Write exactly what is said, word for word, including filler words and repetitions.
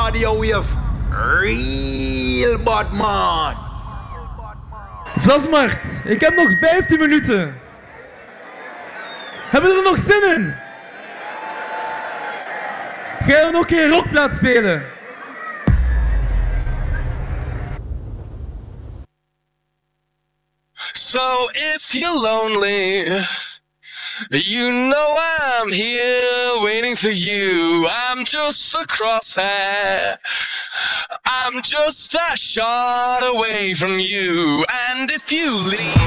audio wave. Real bad man. Vlasmart, ik heb nog vijftien minuten. Hebben we er nog zin in? Ga je nog een keer rockplaat spelen? So if you're lonely, you know I'm here waiting for you. I'm just a crosshair. I'm just a shot away from you. And if you leave